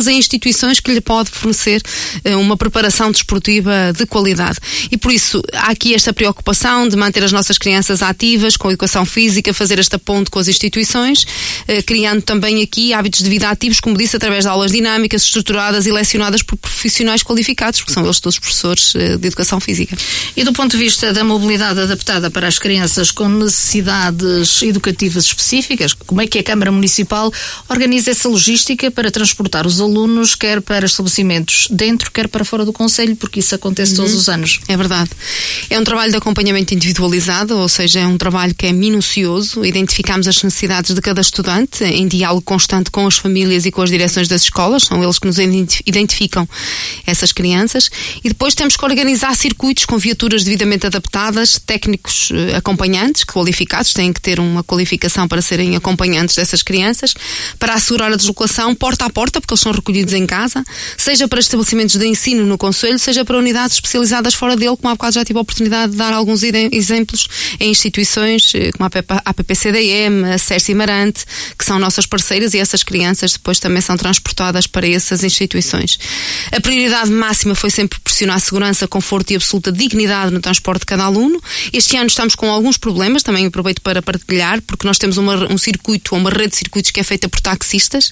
clubes, em instituições que lhe pode fornecer uma preparação desportiva de qualidade. E por isso há aqui esta preocupação de manter as nossas crianças ativas, com a educação física, fazer esta ponte com as instituições, criando também aqui hábitos de vida ativos, como disse, através de aulas dinâmicas, estruturadas e lecionadas por profissionais qualificados, porque são eles todos professores de educação física. E do ponto de vista da mobilidade adaptada para as crianças com necessidades educativas específicas, como é que a Câmara Municipal organiza essa logística para transportar os alunos, quer para estabelecimentos dentro, quer para fora do concelho, porque isso acontece todos os anos? É verdade. É um trabalho de acompanhamento individualizado, ou seja, é um trabalho que é minucioso, identificamos as necessidades de cada estudante, em diálogo constante com as famílias e com as direções das escolas, são eles que nos identificam essas crianças, e depois temos que organizar circuitos com viaturas devidamente adaptadas, técnicos acompanhantes, qualificados, têm que ter uma qualificação para serem acompanhantes dessas crianças, para assegurar a deslocação porta a porta, porque eles são recolhidos em casa, seja para estabelecimentos de ensino no concelho, seja para unidades especializadas fora dele, como há bocado já tive a oportunidade de dar alguns exemplos em instituições como a PPCDM, a Cerce Marante, que são nossas parceiras, e essas crianças depois também são transportadas para essas instituições. A prioridade máxima foi sempre proporcionar segurança, conforto e absoluta dignidade no transporte de cada aluno. Este ano estamos com alguns problemas, também aproveito para partilhar, porque nós temos um circuito, uma rede de circuitos que é feita por taxistas,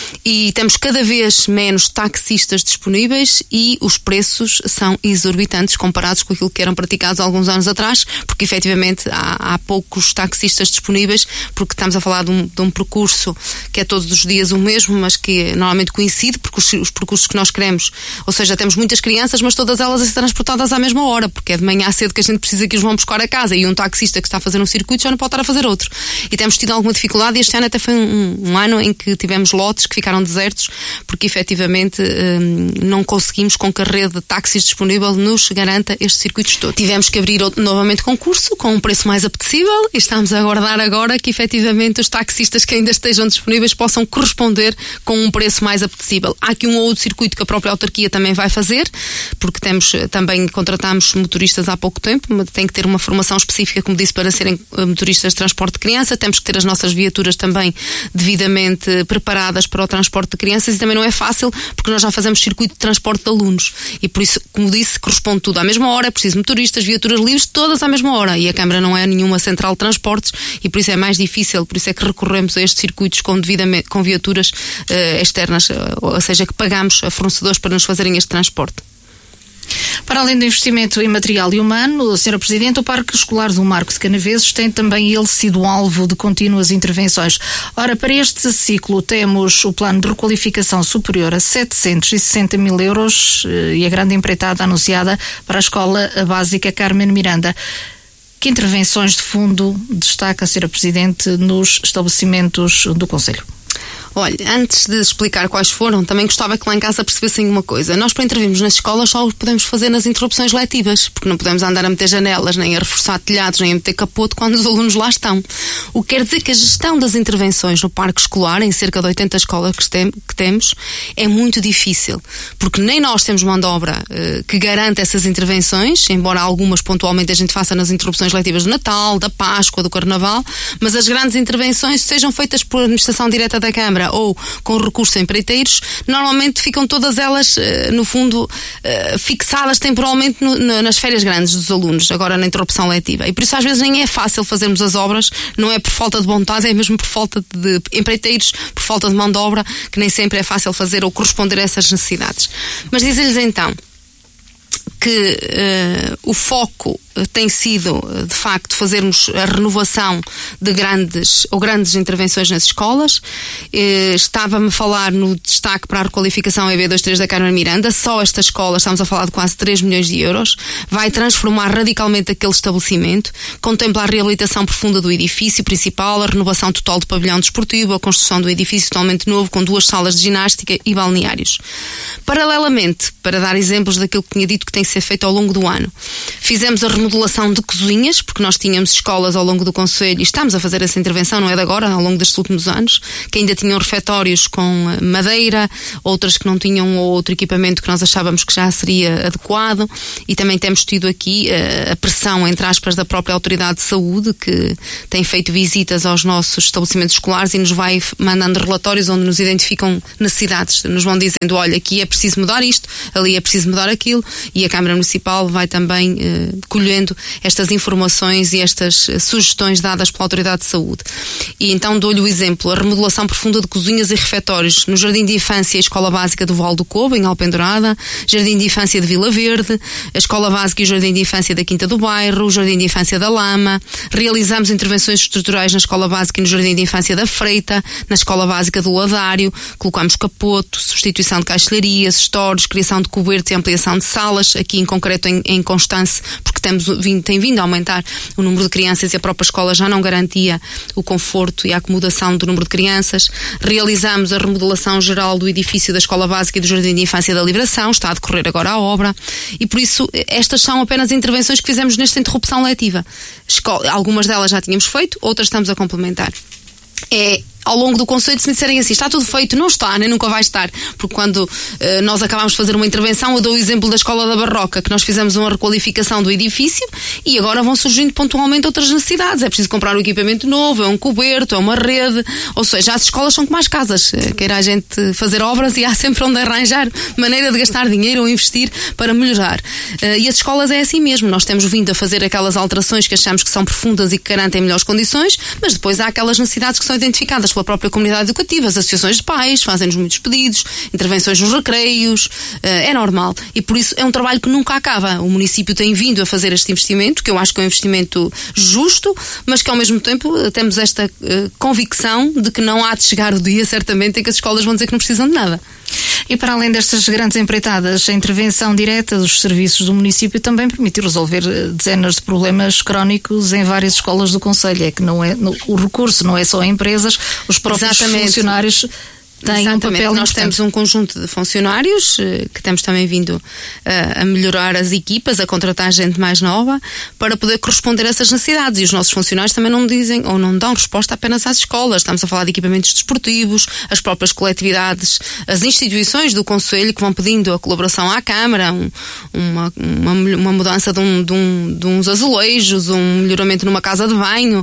e temos cada vez menos taxistas disponíveis e os preços são exorbitantes comparados com aquilo que eram praticados há alguns anos atrás, porque efetivamente há poucos taxistas disponíveis, porque estamos a falar de um percurso que é todos os dias o mesmo, mas que normalmente coincide, porque os percursos que nós queremos, ou seja, temos muitas crianças, mas todas elas a ser transportadas à mesma hora, porque é de manhã cedo que a gente precisa que os vão buscar a casa, e um taxista que está a fazer um circuito já não pode estar a fazer outro. E temos tido alguma dificuldade, e este ano até foi um ano em que tivemos lotes que ficaram desertos, porque efetivamente não conseguimos com que a rede de táxis disponível nos garanta estes circuitos todos. Tivemos que abrir novamente concurso com um preço mais apetecível, e estamos a aguardar agora que efetivamente os taxistas que ainda estejam disponíveis possam corresponder com um preço mais apetecível. Há aqui um ou outro circuito que a própria autarquia também vai fazer, porque também contratamos motoristas há pouco tempo, mas tem que ter uma formação específica, como disse, para serem motoristas de transporte de criança. Temos que ter as nossas viaturas também devidamente preparadas para o transporte de crianças, e também não é fácil, porque nós já fazemos circuito de transporte de alunos, e por isso, como disse, corresponde tudo à mesma hora, é preciso motoristas, viaturas livres, todas à mesma hora, e a Câmara não é nenhuma central de transportes, e por isso é mais difícil, por isso é que recorremos a estes circuitos com viaturas externas, ou seja, que pagamos a fornecedores para nos fazerem este transporte. Para além do investimento em material e humano, Sra. Presidente, o Parque Escolar do Marco de Canaveses tem também ele sido alvo de contínuas intervenções. Ora, para este ciclo temos o plano de requalificação superior a 760 mil euros e a grande empreitada anunciada para a Escola Básica Carmen Miranda. Que intervenções de fundo destaca a Sra. Presidente nos estabelecimentos do concelho? Olha, antes de explicar quais foram, também gostava que lá em casa percebessem uma coisa. Nós, para intervirmos nas escolas, só o podemos fazer nas interrupções letivas, porque não podemos andar a meter janelas, nem a reforçar telhados, nem a meter capote quando os alunos lá estão. O que quer dizer que a gestão das intervenções no parque escolar, em cerca de 80 escolas que temos, é muito difícil, porque nem nós temos mão de obra que garanta essas intervenções, embora algumas pontualmente a gente faça nas interrupções letivas do Natal, da Páscoa, do Carnaval, mas as grandes intervenções, sejam feitas por administração direta da Câmara ou com recurso a empreiteiros, normalmente ficam todas elas, no fundo, fixadas temporalmente nas férias grandes dos alunos, agora na interrupção letiva. E por isso às vezes nem é fácil fazermos as obras, não é por falta de vontade, é mesmo por falta de empreiteiros, por falta de mão de obra, que nem sempre é fácil fazer ou corresponder a essas necessidades. Mas dizer-lhes então que o foco tem sido, de facto, fazermos a renovação de grandes intervenções nas escolas. Estava-me a falar no destaque para a requalificação EB23 da Carmen Miranda. Só esta escola, estamos a falar de quase 3 milhões de euros, vai transformar radicalmente aquele estabelecimento, contempla a reabilitação profunda do edifício principal, a renovação total do pavilhão desportivo, a construção do edifício totalmente novo, com 2 salas de ginástica e balneários. Paralelamente, para dar exemplos daquilo que tinha dito que tem que ser feito ao longo do ano, fizemos a renovação remodelação de cozinhas, porque nós tínhamos escolas ao longo do concelho, e estamos a fazer essa intervenção, não é de agora, ao longo destes últimos anos, que ainda tinham refeitórios com madeira, outras que não tinham outro equipamento que nós achávamos que já seria adequado, e também temos tido aqui a pressão, entre aspas, da própria Autoridade de Saúde, que tem feito visitas aos nossos estabelecimentos escolares e nos vai mandando relatórios onde nos identificam necessidades, nos vão dizendo, olha, aqui é preciso mudar isto, ali é preciso mudar aquilo, e a Câmara Municipal vai também colhendo estas informações e estas sugestões dadas pela Autoridade de Saúde. E então dou-lhe o exemplo, a remodelação profunda de cozinhas e refeitórios no Jardim de Infância e Escola Básica do Val do Cobo, em Alpendurada, Jardim de Infância de Vila Verde, a Escola Básica e o Jardim de Infância da Quinta do Bairro, o Jardim de Infância da Lama. Realizamos intervenções estruturais na Escola Básica e no Jardim de Infância da Freita, na Escola Básica do Ladário, colocamos capoto, substituição de caixilharias, stores, criação de cobertos e ampliação de salas, aqui em concreto em Constance, porque tem vindo a aumentar o número de crianças e a própria escola já não garantia o conforto e a acomodação do número de crianças. Realizamos a remodelação geral do edifício da Escola Básica e do Jardim de Infância da Liberação, está a decorrer agora a obra, e por isso estas são apenas intervenções que fizemos nesta interrupção letiva. Algumas delas já tínhamos feito, outras estamos a complementar. Ao longo do concelho, se me disserem assim, está tudo feito, não está, nem nunca vai estar, porque quando nós acabámos de fazer uma intervenção, eu dou o exemplo da Escola da Barroca, que nós fizemos uma requalificação do edifício e agora vão surgindo pontualmente outras necessidades, é preciso comprar um equipamento novo, é um coberto, é uma rede, ou seja, as escolas são como as casas, queira a gente fazer obras e há sempre onde arranjar maneira de gastar dinheiro ou investir para melhorar. E as escolas é assim mesmo, nós temos vindo a fazer aquelas alterações que achamos que são profundas e que garantem melhores condições, mas depois há aquelas necessidades que são identificadas pela própria comunidade educativa, as associações de pais fazem-nos muitos pedidos, intervenções nos recreios, é normal, e por isso é um trabalho que nunca acaba. O município tem vindo a fazer este investimento, que eu acho que é um investimento justo, mas que ao mesmo tempo temos esta convicção de que não há de chegar o dia, certamente, em que as escolas vão dizer que não precisam de nada. E para além destas grandes empreitadas, a intervenção direta dos serviços do município também permitiu resolver dezenas de problemas crónicos em várias escolas do concelho. É que o recurso não é só em empresas, os próprios funcionários têm um papel. Nós temos um conjunto de funcionários que temos também vindo a melhorar as equipas, a contratar gente mais nova para poder corresponder a essas necessidades, e os nossos funcionários também não dizem ou não dão resposta apenas às escolas. Estamos a falar de equipamentos desportivos, as próprias coletividades, as instituições do concelho que vão pedindo a colaboração à Câmara, uma mudança de uns azulejos, um melhoramento numa casa de banho,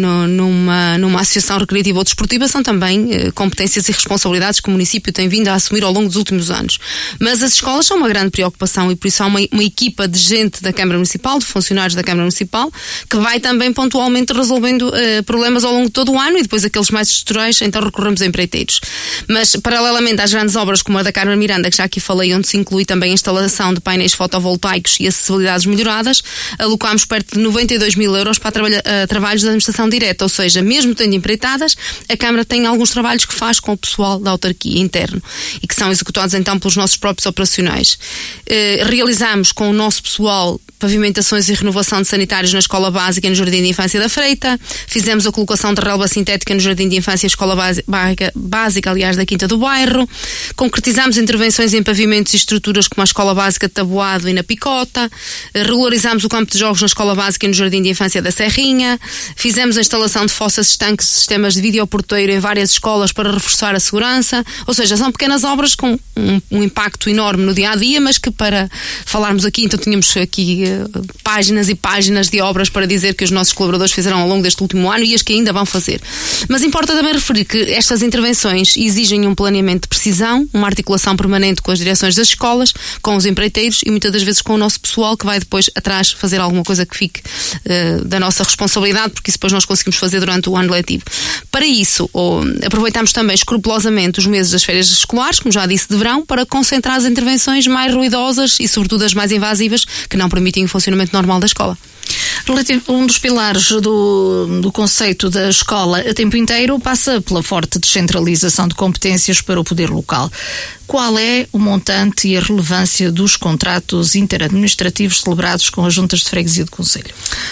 numa associação recreativa ou desportiva, são também competências e responsabilidades que o município tem vindo a assumir ao longo dos últimos anos. Mas as escolas são uma grande preocupação, e por isso há uma equipa de gente da Câmara Municipal, de funcionários da Câmara Municipal, que vai também pontualmente resolvendo problemas ao longo de todo o ano, e depois aqueles mais estruturais, então recorremos a empreiteiros. Mas, paralelamente às grandes obras como a da Carmen Miranda, que já aqui falei, onde se inclui também a instalação de painéis fotovoltaicos e acessibilidades melhoradas, alocámos perto de 92 mil euros para trabalhos de administração direta, ou seja, mesmo tendo empreitadas, a Câmara tem alguns trabalhos que faz com o pessoal da autarquia interno e que são executados então pelos nossos próprios operacionais. Realizamos com o nosso pessoal pavimentações e renovação de sanitários na Escola Básica e no Jardim de Infância da Freita, fizemos a colocação de relva sintética no Jardim de Infância e Escola Básica, aliás, da Quinta do Bairro, concretizamos intervenções em pavimentos e estruturas como a Escola Básica de Taboado e na Picota, regularizamos o campo de jogos na Escola Básica e no Jardim de Infância da Serrinha, fizemos a instalação de fossas estanques e sistemas de videoporteiro em várias escolas para reforçar a segurança, ou seja, são pequenas obras com um impacto enorme no dia-a-dia, mas que, para falarmos aqui, então tínhamos aqui páginas e páginas de obras para dizer que os nossos colaboradores fizeram ao longo deste último ano e as que ainda vão fazer. Mas importa também referir que estas intervenções exigem um planeamento de precisão, uma articulação permanente com as direções das escolas, com os empreiteiros e muitas das vezes com o nosso pessoal, que vai depois atrás fazer alguma coisa que fique da nossa responsabilidade, porque isso depois nós conseguimos fazer durante o ano letivo. Para isso, aproveitamos também escrupulosamente os meses das férias escolares, como já disse, de verão, para concentrar as intervenções mais ruidosas e sobretudo as mais invasivas, que não permitem o funcionamento normal da escola. Um dos pilares do conceito da escola a tempo inteiro passa pela forte descentralização de competências para o poder local. Qual é o montante e a relevância dos contratos interadministrativos celebrados com as juntas de freguesia do concelho?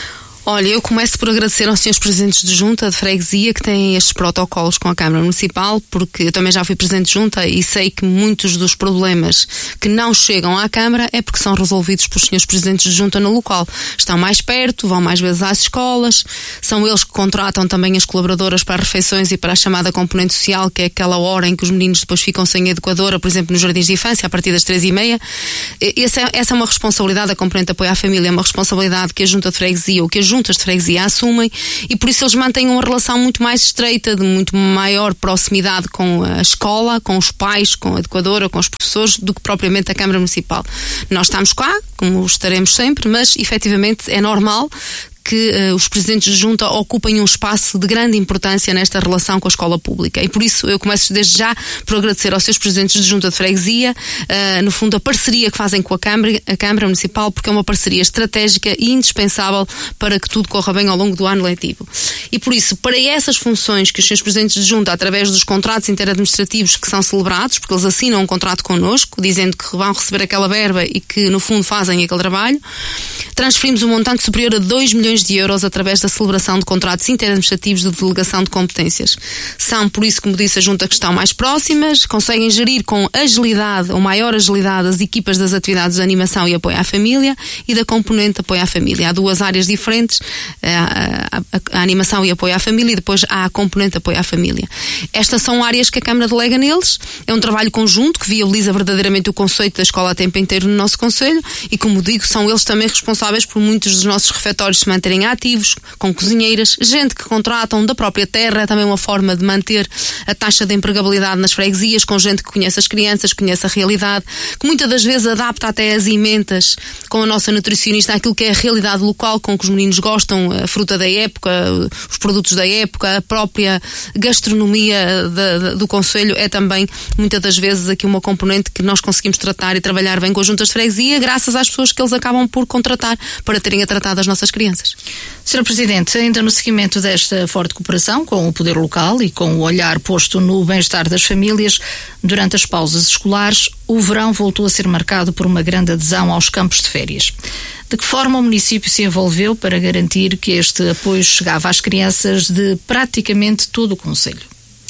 Olha, eu começo por agradecer aos senhores presidentes de junta de freguesia que têm estes protocolos com a Câmara Municipal, porque eu também já fui presidente de junta e sei que muitos dos problemas que não chegam à Câmara é porque são resolvidos pelos senhores presidentes de junta no local. Estão mais perto, vão mais vezes às escolas, são eles que contratam também as colaboradoras para as refeições e para a chamada componente social, que é aquela hora em que os meninos depois ficam sem educadora, por exemplo, nos jardins de infância, a partir das 3h30. Essa é uma responsabilidade da componente de apoio à família, é uma responsabilidade que a junta de freguesia ou que as juntas de freguesia assumem, e por isso eles mantêm uma relação muito mais estreita, de muito maior proximidade com a escola, com os pais, com a educadora, com os professores, do que propriamente a Câmara Municipal. Nós estamos cá, como estaremos sempre, mas efetivamente é normal que os presidentes de junta ocupem um espaço de grande importância nesta relação com a escola pública. E por isso eu começo desde já por agradecer aos seus presidentes de junta de freguesia, no fundo a parceria que fazem com a Câmara Municipal, porque é uma parceria estratégica e indispensável para que tudo corra bem ao longo do ano letivo. E por isso, para essas funções que os seus presidentes de junta, através dos contratos interadministrativos que são celebrados, porque eles assinam um contrato connosco, dizendo que vão receber aquela verba e que no fundo fazem aquele trabalho, transferimos um montante superior a 2 milhões de euros através da celebração de contratos interadministrativos de delegação de competências. São, por isso, como disse, a junta que estão mais próximas, conseguem gerir com agilidade, ou maior agilidade, as equipas das atividades de animação e apoio à família e da componente de apoio à família. Há duas áreas diferentes, a animação e apoio à família, e depois há a componente de apoio à família. Estas são áreas que a Câmara delega neles, é um trabalho conjunto que viabiliza verdadeiramente o conceito da escola a tempo inteiro no nosso concelho e, como digo, são eles também responsáveis por muitos dos nossos refeitórios se manterem ativos, com cozinheiras, gente que contratam da própria terra, é também uma forma de manter a taxa de empregabilidade nas freguesias, com gente que conhece as crianças, conhece a realidade, que muitas das vezes adapta até as emendas com a nossa nutricionista àquilo que é a realidade local, com que os meninos gostam, a fruta da época, os produtos da época, a própria gastronomia do concelho é também muitas das vezes aqui uma componente que nós conseguimos tratar e trabalhar bem com as juntas de freguesia, graças às pessoas que eles acabam por contratar para terem a tratar das nossas crianças. Sra. Presidente, ainda no seguimento desta forte cooperação com o poder local e com o olhar posto no bem-estar das famílias, durante as pausas escolares, o verão voltou a ser marcado por uma grande adesão aos campos de férias. De que forma o município se envolveu para garantir que este apoio chegava às crianças de praticamente todo o concelho?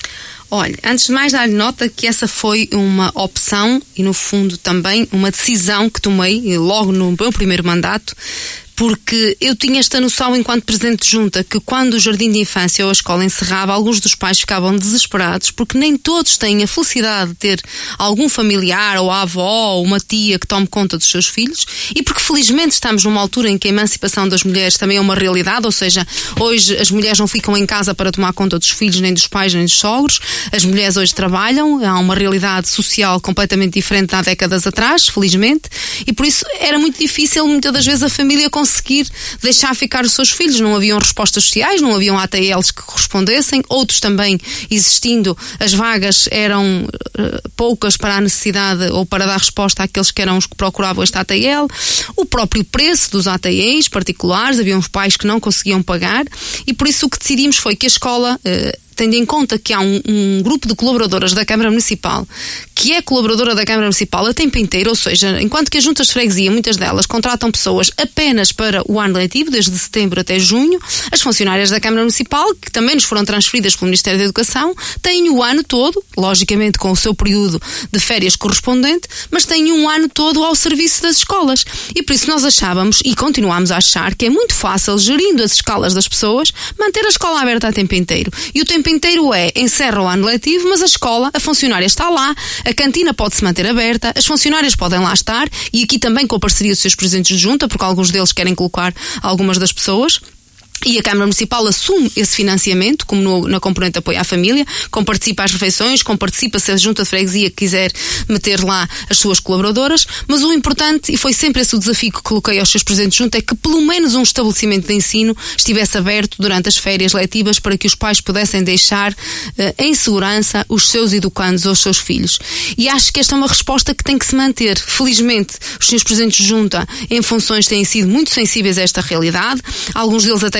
Olha, antes de mais dar-lhe nota que essa foi uma opção e no fundo também uma decisão que tomei logo no meu primeiro mandato, porque eu tinha esta noção enquanto presidente de junta que quando o jardim de infância ou a escola encerrava, alguns dos pais ficavam desesperados porque nem todos têm a felicidade de ter algum familiar ou a avó ou uma tia que tome conta dos seus filhos, e porque felizmente estamos numa altura em que a emancipação das mulheres também é uma realidade, ou seja, hoje as mulheres não ficam em casa para tomar conta dos filhos, nem dos pais, nem dos sogros. As mulheres hoje trabalham, há uma realidade social completamente diferente de há décadas atrás, felizmente, e por isso era muito difícil muitas das vezes a família conseguir deixar ficar os seus filhos. Não haviam respostas sociais, não haviam ATLs que correspondessem, outros também existindo, as vagas eram poucas para a necessidade ou para dar resposta àqueles que eram os que procuravam este ATL, o próprio preço dos ATLs particulares, havia uns pais que não conseguiam pagar, e por isso o que decidimos foi que a escola, tendo em conta que há um grupo de colaboradoras da Câmara Municipal que é colaboradora da Câmara Municipal a tempo inteiro, ou seja, enquanto que as juntas de freguesia, muitas delas contratam pessoas apenas para o ano letivo, desde setembro até junho, as funcionárias da Câmara Municipal, que também nos foram transferidas pelo Ministério da Educação, têm o ano todo, logicamente com o seu período de férias correspondente, mas têm um ano todo ao serviço das escolas. E por isso nós achávamos, e continuamos a achar, que é muito fácil, gerindo as escalas das pessoas, manter a escola aberta a tempo inteiro. E o tempo inteiro encerra o ano letivo, mas a escola, a funcionária está lá, a cantina pode-se manter aberta, as funcionárias podem lá estar, e aqui também com a parceria dos seus presidentes de junta, porque alguns deles querem colocar algumas das pessoas. E a Câmara Municipal assume esse financiamento, como na componente de apoio à família, participa às refeições, participa se a junta de freguesia quiser meter lá as suas colaboradoras, mas o importante, e foi sempre esse o desafio que coloquei aos seus presidentes de junta, é que pelo menos um estabelecimento de ensino estivesse aberto durante as férias letivas para que os pais pudessem deixar em segurança os seus educandos ou os seus filhos. E acho que esta é uma resposta que tem que se manter. Felizmente, os seus presidentes de junta em funções têm sido muito sensíveis a esta realidade, alguns deles até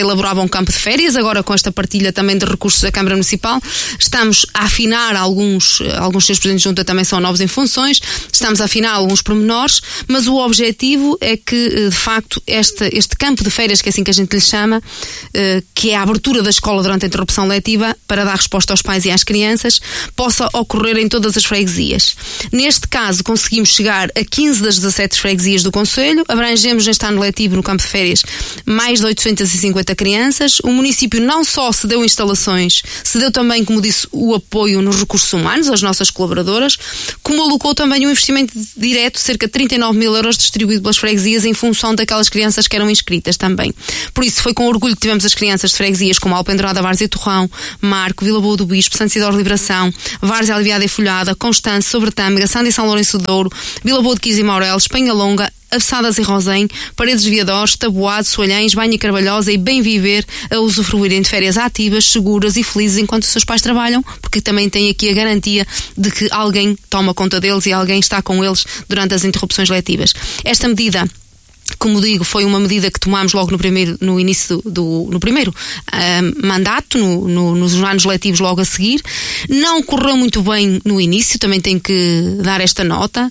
elaborava um campo de férias, agora com esta partilha também de recursos da Câmara Municipal, estamos a afinar alguns seus presidentes de junta também são novos em funções, estamos a afinar alguns pormenores, mas o objetivo é que, de facto, este campo de férias, que é assim que a gente lhe chama, que é a abertura da escola durante a interrupção letiva, para dar resposta aos pais e às crianças, possa ocorrer em todas as freguesias. Neste caso, conseguimos chegar a 15 das 17 freguesias do concelho, abrangemos neste ano letivo no campo de férias mais de 850 crianças. O município não só cedeu instalações, cedeu também, como disse, o apoio nos recursos humanos, às nossas colaboradoras, como alocou também um investimento direto, cerca de 39 mil euros distribuído pelas freguesias em função daquelas crianças que eram inscritas também. Por isso, foi com orgulho que tivemos as crianças de freguesias como Alpendurada, Várzea Torrão, Marco, Vila Boa do Bispo, Santo Isidoro de Liberação, Várzea Aliviada e Folhada, Constância, Sobretâmega, Santa e São Lourenço de Douro, Vila Boa de Quis e Maureles, Penha Longa, Avessadas e Rosém, Paredes de Viadores, Taboado, Soalhães, Banha e Carvalhosa e Bem Viver a usufruírem de férias ativas, seguras e felizes enquanto os seus pais trabalham, porque também têm aqui a garantia de que alguém toma conta deles e alguém está com eles durante as interrupções letivas. Esta medida, como digo, foi uma medida que tomámos logo no início no primeiro mandato, nos anos letivos logo a seguir. Não correu muito bem no início, também tenho que dar esta nota.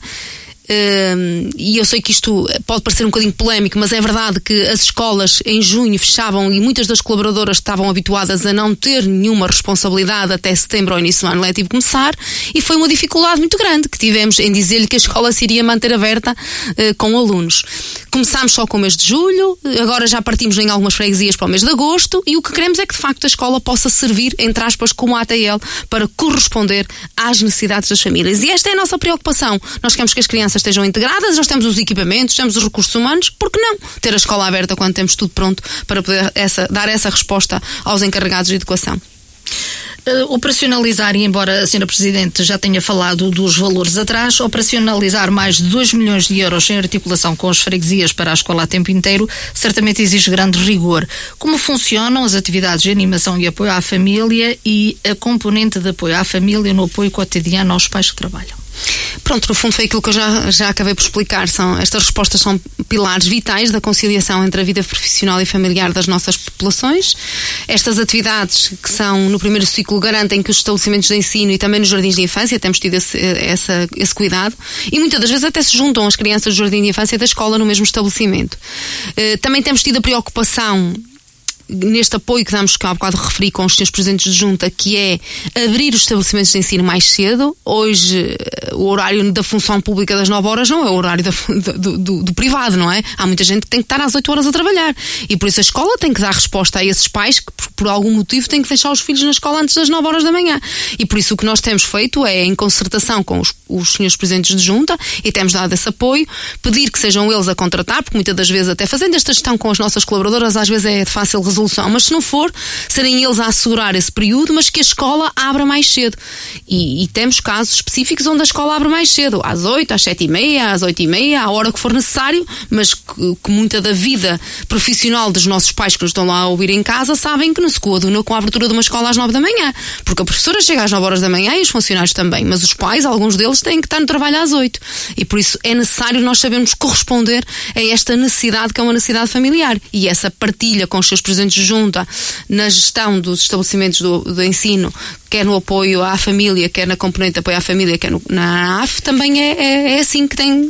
E eu sei que isto pode parecer um bocadinho polémico, mas é verdade que as escolas em junho fechavam e muitas das colaboradoras estavam habituadas a não ter nenhuma responsabilidade até setembro ao início do ano letivo começar, e foi uma dificuldade muito grande que tivemos em dizer-lhe que a escola se iria manter aberta com alunos. Começámos só com o mês de julho, agora já partimos em algumas freguesias para o mês de agosto, e o que queremos é que de facto a escola possa servir, entre aspas, como a ATL, para corresponder às necessidades das famílias. E esta é a nossa preocupação. Nós queremos que as crianças estejam integradas, nós temos os equipamentos, temos os recursos humanos, por que não ter a escola aberta quando temos tudo pronto para poder dar essa resposta aos encarregados de educação? Operacionalizar, e embora a Sra. Presidente já tenha falado dos valores atrás, operacionalizar mais de 2 milhões de euros em articulação com as freguesias para a escola a tempo inteiro certamente exige grande rigor. Como funcionam as atividades de animação e apoio à família e a componente de apoio à família no apoio cotidiano aos pais que trabalham? Pronto, no fundo foi aquilo que eu já acabei por explicar. Estas respostas são pilares vitais da conciliação entre a vida profissional e familiar das nossas populações. Estas atividades, que são no primeiro ciclo, garantem que os estabelecimentos de ensino e também nos jardins de infância, temos tido esse cuidado, e muitas das vezes até se juntam as crianças do jardim de infância e da escola no mesmo estabelecimento. Também temos tido a preocupação neste apoio que damos, que há bocado referi com os senhores presidentes de junta, que é abrir os estabelecimentos de ensino mais cedo. Hoje o horário da função pública das 9 horas não é o horário do privado, não é? Há muita gente que tem que estar às 8 horas a trabalhar, e por isso a escola tem que dar resposta a esses pais que por algum motivo têm que deixar os filhos na escola antes das 9 horas da manhã. E por isso o que nós temos feito é, em concertação com os senhores presidentes de junta, e temos dado esse apoio, pedir que sejam eles a contratar, porque muitas das vezes, até fazendo esta gestão com as nossas colaboradoras, às vezes é de fácil resolução, mas se não for, serem eles a assegurar esse período, mas que a escola abra mais cedo. E temos casos específicos onde a escola abre mais cedo, às 8, às 7h30, às 8h30, à hora que for necessário, mas que muita da vida profissional dos nossos pais que nos estão lá a ouvir em casa sabem que não se coaduna com a abertura de uma escola às 9 da manhã, porque a professora chega às 9 horas da manhã e os funcionários também, mas os pais, alguns deles, têm que estar no trabalho às 8, e por isso é necessário nós sabermos corresponder a esta necessidade, que é uma necessidade familiar, e essa partilha com os seus presidentes de junta na gestão dos estabelecimentos do ensino, quer no apoio à família, quer na componente de apoio à família, quer na AF, também é assim que tem,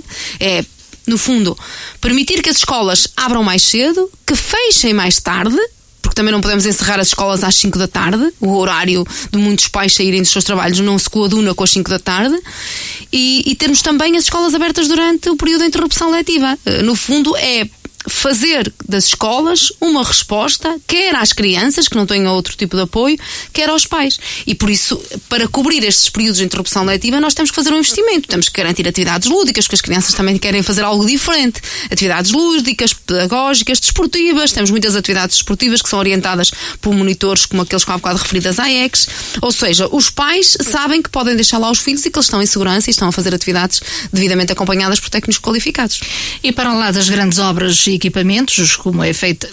no fundo, permitir que as escolas abram mais cedo, que fechem mais tarde, porque também não podemos encerrar as escolas às 5 da tarde, o horário de muitos pais saírem dos seus trabalhos não se coaduna com as 5 da tarde, e termos também as escolas abertas durante o período de interrupção letiva. No fundo, é fazer das escolas uma resposta, quer às crianças que não tenham outro tipo de apoio, quer aos pais. E por isso, para cobrir estes períodos de interrupção letiva, nós temos que fazer um investimento. Temos que garantir atividades lúdicas, porque as crianças também querem fazer algo diferente. Atividades lúdicas, pedagógicas, desportivas. Temos muitas atividades desportivas que são orientadas por monitores como aqueles que há bocado referidas à EX. Ou seja, os pais sabem que podem deixar lá os filhos e que eles estão em segurança e estão a fazer atividades devidamente acompanhadas por técnicos qualificados. E para lá das grandes obras e equipamentos, como é feita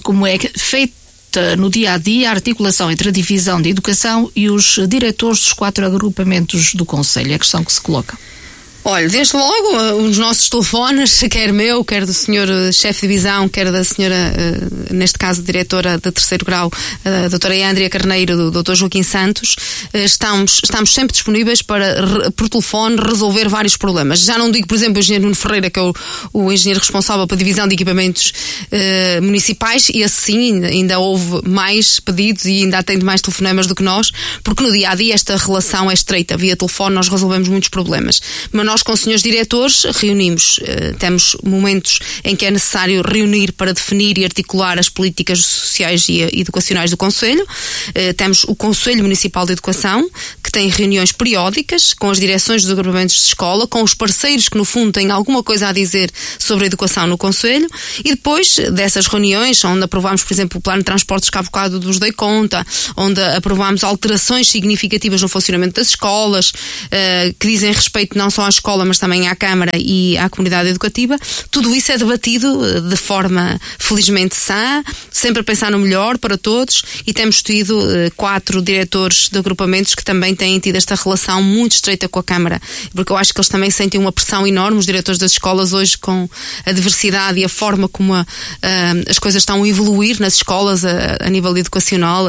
no dia a dia a articulação entre a divisão de educação e os diretores dos 4 agrupamentos do Conselho, é a questão que se coloca. Olha, desde logo, os nossos telefones, quer meu, quer do senhor chefe de divisão, quer da senhora, neste caso, diretora de 3º grau, a doutora Andrea Carneiro, do doutor Joaquim Santos, estamos sempre disponíveis para, por telefone, resolver vários problemas. Já não digo, por exemplo, o engenheiro Nuno Ferreira, que é o engenheiro responsável pela divisão de equipamentos municipais, e assim ainda houve mais pedidos e ainda atende mais telefonemas do que nós, porque no dia-a-dia esta relação é estreita. Via telefone nós resolvemos muitos problemas. Mas nós, com os senhores diretores, reunimos, temos momentos em que é necessário reunir para definir e articular as políticas sociais e educacionais do Conselho. Temos o Conselho Municipal de Educação, que tem reuniões periódicas com as direções dos agrupamentos de escola, com os parceiros que, no fundo, têm alguma coisa a dizer sobre a educação no Conselho, e depois dessas reuniões, onde aprovamos, por exemplo, o plano de transportes que há bocado vos dei conta, onde aprovamos alterações significativas no funcionamento das escolas, que dizem respeito não só às escola, mas também à Câmara e à comunidade educativa. Tudo isso é debatido de forma felizmente sã, sempre a pensar no melhor para todos, e temos tido 4 diretores de agrupamentos que também têm tido esta relação muito estreita com a Câmara, porque eu acho que eles também sentem uma pressão enorme, os diretores das escolas hoje, com a diversidade e a forma como as coisas estão a evoluir nas escolas a nível educacional,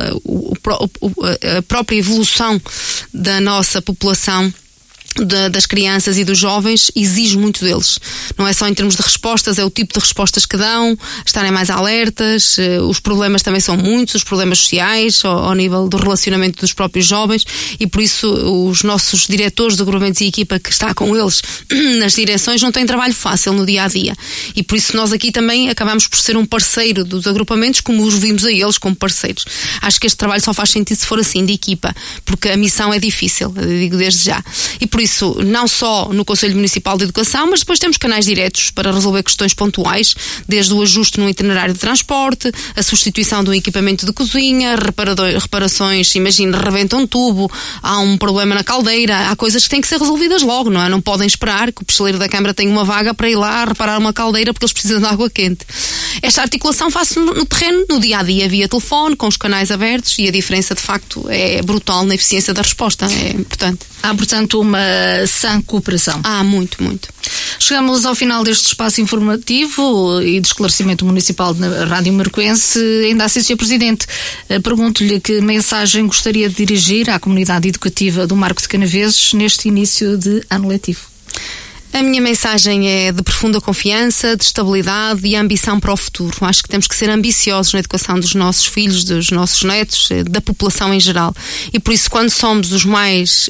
a própria evolução da nossa população, das crianças e dos jovens, exige muito deles. Não é só em termos de respostas, é o tipo de respostas que dão, estarem mais alertas. Os problemas também são muitos, os problemas sociais, ao nível do relacionamento dos próprios jovens, e por isso os nossos diretores de agrupamentos e equipa que está com eles nas direções não têm trabalho fácil no dia-a-dia. E por isso nós aqui também acabamos por ser um parceiro dos agrupamentos, como os vimos a eles como parceiros. Acho que este trabalho só faz sentido se for assim, de equipa, porque a missão é difícil, eu digo desde já. E por isso, não só no Conselho Municipal de Educação, mas depois temos canais diretos para resolver questões pontuais, desde o ajuste no itinerário de transporte, a substituição de um equipamento de cozinha, reparações, imagina, rebenta um tubo, há um problema na caldeira, há coisas que têm que ser resolvidas logo, não é? Não podem esperar que o picheleiro da Câmara tenha uma vaga para ir lá reparar uma caldeira porque eles precisam de água quente. Esta articulação faz-se no terreno, no dia-a-dia, via telefone, com os canais abertos, e a diferença, de facto, é brutal na eficiência da resposta, é importante. Há, portanto, uma sã cooperação. Muito, muito. Chegamos ao final deste espaço informativo e de esclarecimento municipal na Rádio Marcoense. Ainda assim, Sr. Presidente, pergunto-lhe que mensagem gostaria de dirigir à comunidade educativa do Marco de Canaveses neste início de ano letivo. A minha mensagem é de profunda confiança, de estabilidade e ambição para o futuro. Acho que temos que ser ambiciosos na educação dos nossos filhos, dos nossos netos, da população em geral. E por isso, quando somamos os mais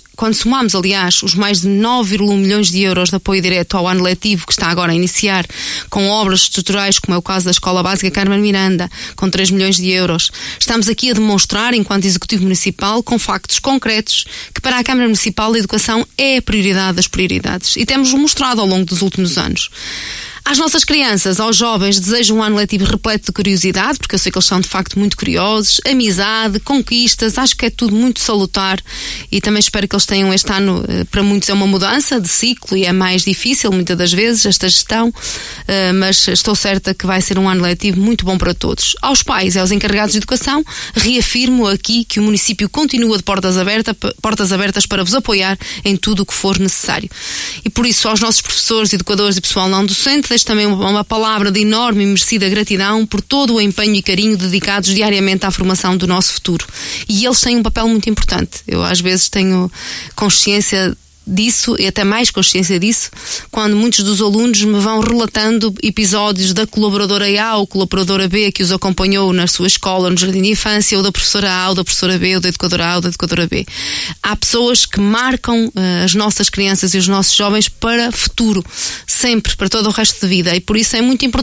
de 9,1 milhões de euros de apoio direto ao ano letivo que está agora a iniciar, com obras estruturais, como é o caso da Escola Básica Carmen Miranda, com 3 milhões de euros, estamos aqui a demonstrar, enquanto Executivo Municipal, com factos concretos, que para a Câmara Municipal a educação é a prioridade das prioridades. E temos mostrado ao longo dos últimos anos. Às nossas crianças, aos jovens, desejo um ano letivo repleto de curiosidade, porque eu sei que eles são de facto muito curiosos, amizade, conquistas, acho que é tudo muito salutar, e também espero que eles tenham este ano, para muitos é uma mudança de ciclo e é mais difícil muitas das vezes esta gestão, mas estou certa que vai ser um ano letivo muito bom para todos. Aos pais e aos encarregados de educação, reafirmo aqui que o município continua de portas abertas para vos apoiar em tudo o que for necessário. E por isso, aos nossos professores, educadores e pessoal não docente, deixo também uma palavra de enorme e merecida gratidão por todo o empenho e carinho dedicados diariamente à formação do nosso futuro. E eles têm um papel muito importante. Eu às vezes tenho consciência disso, e até mais consciência disso, quando muitos dos alunos me vão relatando episódios da colaboradora A ou colaboradora B que os acompanhou na sua escola, no jardim de infância, ou da professora A ou da professora B, ou da educadora A ou da educadora B. Há pessoas que marcam as nossas crianças e os nossos jovens para futuro, sempre, para todo o resto da vida, e por isso é muito importante